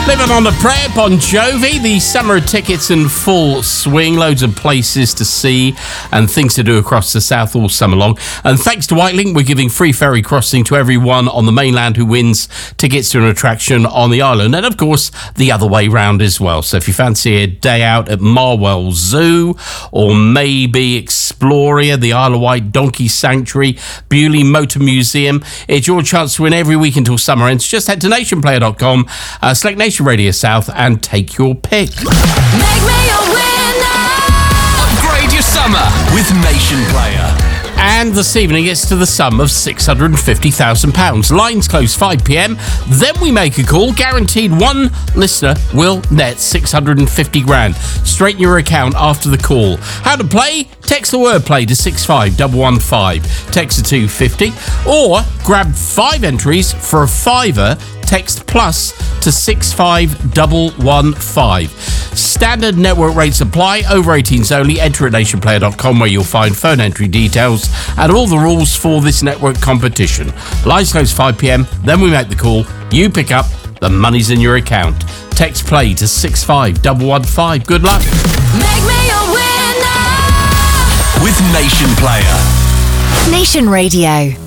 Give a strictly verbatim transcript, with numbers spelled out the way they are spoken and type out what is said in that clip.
Living on a Prayer, Bon Jovi. The summer tickets in full swing. Loads of places to see and things to do across the south all summer long. And thanks to Whitelink, we're giving free ferry crossing to everyone on the mainland who wins tickets to an attraction on the island. And of course, the other way round as well. So if you fancy a day out at Marwell Zoo, or maybe Exploria, the Isle of Wight Donkey Sanctuary, Bewley Motor Museum, it's your chance to win every week until summer ends. Just head to nation player dot com, uh, select Nation Radio South and take your pick. Make me a winner. Upgrade your summer with Nation Player. And this evening it's to the sum of six hundred fifty thousand pounds. Lines close five p.m. Then we make a call. Guaranteed one listener will net six hundred fifty grand. Straight in your account after the call. How to play? Text the word play to six five one one five. Text to two fifty. Or grab five entries for a fiver. Text plus to six five one one five. Standard network rates apply. Over eighteens only. Enter at nation player dot com where you'll find phone entry details and all the rules for this network competition. Lines close five p.m. Then we make the call. You pick up. The money's in your account. Text play to six five one one five. Good luck. Make me a winner. With Nation Player. Nation Radio.